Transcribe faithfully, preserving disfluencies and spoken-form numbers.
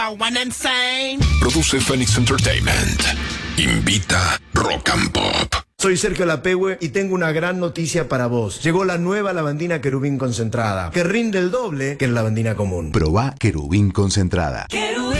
going insane. Produce Phoenix Entertainment. Invita Rock and Pop. Soy Sergio Lapehue y tengo una gran noticia para vos. Llegó la nueva lavandina Querubín concentrada, que rinde el doble que la lavandina común. Probá Querubín concentrada.